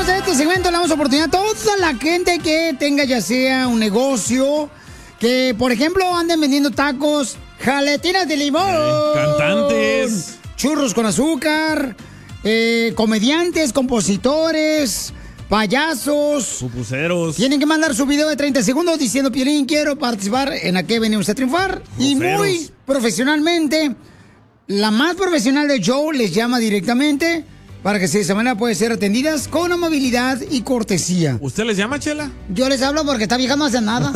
Vamos a este segmento, le damos oportunidad a toda la gente que tenga ya sea un negocio, que por ejemplo anden vendiendo tacos, jaletinas de limón, cantantes, churros con azúcar, comediantes, compositores, payasos, pupuseros. Tienen que mandar su video de 30 segundos diciendo: Piolín, quiero participar en ¿A qué venimos a triunfar? Y muy profesionalmente, la más profesional de Joe les llama directamente para que de esa manera pueden ser atendidas con amabilidad y cortesía. ¿Usted les llama, Chela? Yo les hablo porque esta vieja no hace nada.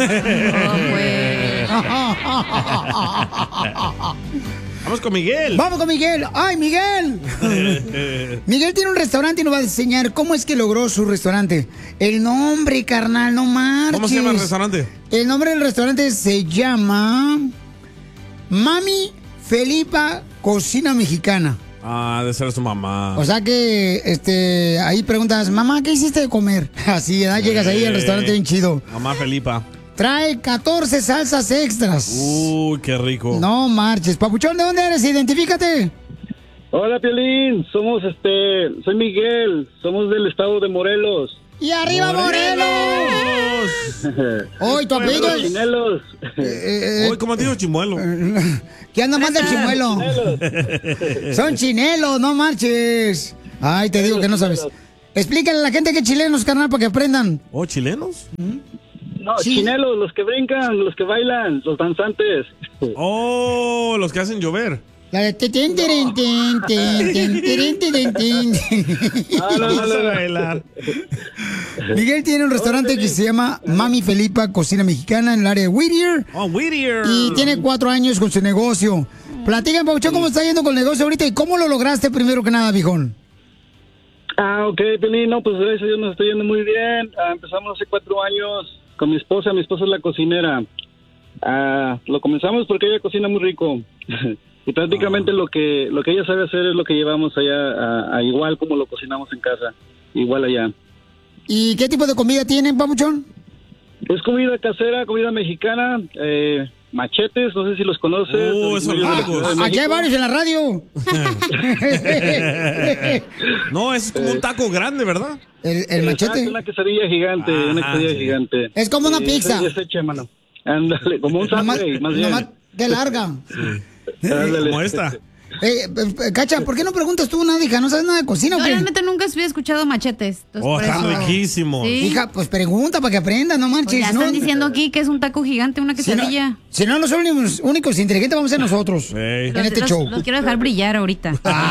Vamos con Miguel. Vamos con Miguel. ¡Ay, Miguel! Miguel tiene un restaurante y nos va a enseñar cómo es que logró su restaurante. El nombre, carnal, no marches. ¿Cómo se llama el restaurante? El nombre del restaurante se llama Mami Felipa Cocina Mexicana. Ah, de ser su mamá. O sea que ahí preguntas: mamá, ¿qué hiciste de comer? Así, ¿verdad? Llegas ahí al restaurante bien chido. Mamá Felipa. Trae 14 salsas extras. Uy, qué rico. No marches. Papuchón, ¿de dónde eres? Identifícate. Hola, Piolín. Soy Miguel. Somos del estado de Morelos. ¡Y arriba, Morelos! Hoy tu apellido es... Chinelos. Hoy, ¿cómo te digo chimuelo? ¿Qué anda más del chimuelo? Son chinelos, no marches. Ay, te digo que no sabes. Explícale a la gente que chilenos, carnal, para que aprendan. ¿Oh, chilenos? No, chinelos, los que brincan, los que bailan, los danzantes. Oh, los que hacen llover. La de Miguel tiene un restaurante que se llama Mami Felipa Cocina Mexicana en el área de Whittier. Oh, Whittier. Y tiene 4 años con su negocio. Platícame, Pauchón, ¿cómo está yendo con el negocio ahorita y cómo lo lograste primero que nada, viejón? Ok, Piolín, no, pues gracias a Dios nos está yendo muy bien. Empezamos hace 4 años con mi esposa es la cocinera. Lo comenzamos porque ella cocina muy rico. Y prácticamente lo que ella sabe hacer es lo que llevamos allá, igual como lo cocinamos en casa, igual allá. ¿Y qué tipo de comida tienen, Papuchón? Es comida casera, comida mexicana, machetes, no sé si los conoces. Esos largos. Aquí hay varios en la radio. No, es como un taco grande, ¿verdad? El machete. Es una quesadilla gigante, gigante. Es como una pizza. Es hecha, mano. Ándale, como un sándwich, más bien. Nomás de larga. Como esta. Cacha, ¿por qué no preguntas tú nada, hija? ¿No sabes nada de cocina o qué? Realmente nunca había escuchado machetes. Están riquísimos. ¿Sí? Hija, pues pregunta para que aprenda, no manches. Pues ya están diciendo aquí que es un taco gigante, una quesadilla. Si no son los únicos inteligentes, vamos a ser nosotros. En este show. Los quiero dejar brillar ahorita.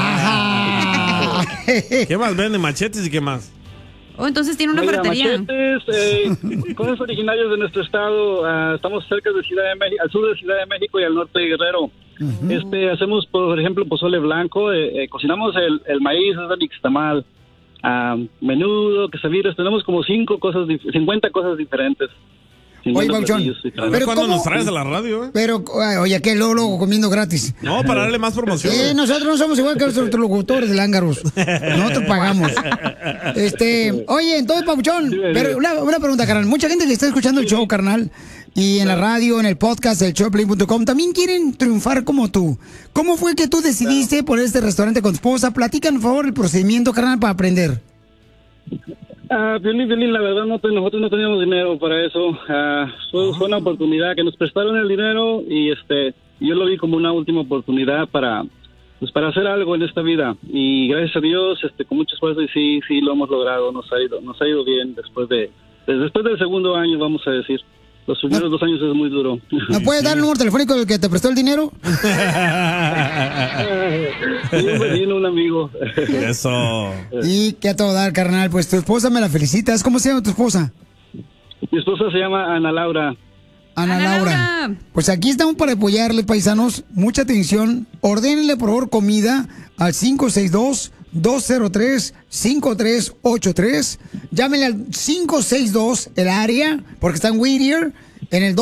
¿Qué más venden? ¿Machetes y qué más? Entonces tiene una ferretería. Machetes, cosas originarias de nuestro estado. Estamos cerca de Ciudad de México, al sur de Ciudad de México y al norte de Guerrero. Hacemos, por ejemplo, pozole blanco. Cocinamos el maíz, es el nixtamal, menudo, quesadillas. Tenemos como 50 cosas diferentes. Oye, Pauchón, pero ¿cuándo nos traes a la radio? Pero, oye, ¿qué luego comiendo gratis? No, para darle más promoción. Nosotros no somos igual que los locutores de Lángaros. Nosotros pagamos. Oye, entonces, Pauchón, pero una pregunta, carnal. Mucha gente que está escuchando el show, carnal, y en la radio, en el podcast, el showplay.com, también quieren triunfar como tú. ¿Cómo fue que tú decidiste poner este restaurante con tu esposa? Platícanos, por favor, el procedimiento, carnal, para aprender. Piolín, la verdad nosotros no teníamos dinero para eso. Fue una oportunidad que nos prestaron el dinero y yo lo vi como una última oportunidad para hacer algo en esta vida. Y gracias a Dios, con mucho esfuerzo y sí lo hemos logrado. Nos ha ido bien después del segundo año, vamos a decir. Los primeros 2 años es muy duro. ¿No puedes dar el número telefónico del que te prestó el dinero? Un amigo. Eso. Y qué a todo dar, carnal. Pues tu esposa me la felicitas. ¿Cómo se llama tu esposa? Mi esposa se llama Ana Laura. Ana Laura. Pues aquí estamos para apoyarle, paisanos. Mucha atención. Ordénenle, por favor, comida al 562-203-5383. Llámenle al 562, el área, porque está en Whittier, en el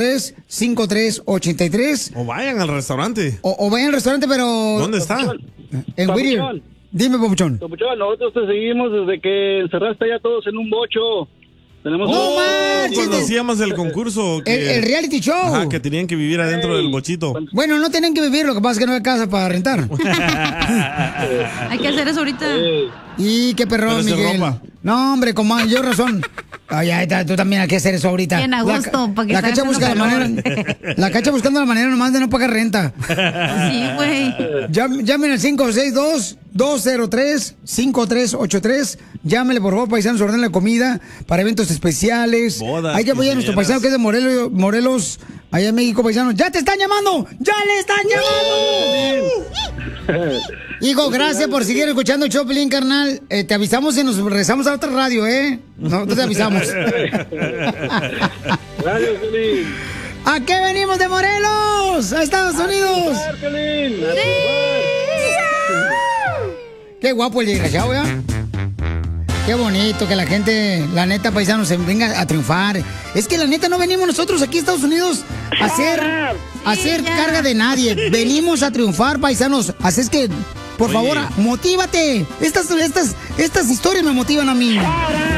203-5383. O vayan al restaurante. O vayan al restaurante, pero... ¿Dónde está? En Whittier. Dime, Papuchón. Papuchón, nosotros te seguimos desde que encerraste ya todos en un bocho. Tenemos ¡No marches! Cuando hacíamos el concurso. El reality show. Ajá, que tenían que vivir adentro del bochito. Bueno, no tienen que vivir, lo que pasa es que no hay casa para rentar. Hay que hacer eso ahorita. Y qué perrón, Pero sin Miguel. ropa. No, hombre, con mayor razón. Ay, ay, tú también hay que hacer eso ahorita. Bien a gusto, para que la salga cacha busca la haciendo manera. La cacha buscando la manera nomás de no pagar renta. Sí, güey. Llamen al 562-203-5383. Llámele, por favor, paisanos, ordenen la comida para eventos especiales. Bodas, Hay que apoyar a nuestro paisano que es de Morelos, allá en México, paisanos. ¡Ya te están llamando! ¡Ya le están llamando! Hijo, gracias por seguir escuchando el show, Pelín, carnal. Te avisamos y nos regresamos a otra radio, ¿eh? Nosotros te avisamos. Gracias, Pelín. ¿A qué venimos de Morelos? ¡A Estados Unidos! Pelín. ¡Qué guapo el desgraciado, ya! Qué bonito que la gente, la neta, paisanos, se venga a triunfar. Es que la neta no venimos nosotros aquí a Estados Unidos a hacer carga de nadie. Venimos a triunfar, paisanos. Así es que, por favor, motívate. Estas historias me motivan a mí.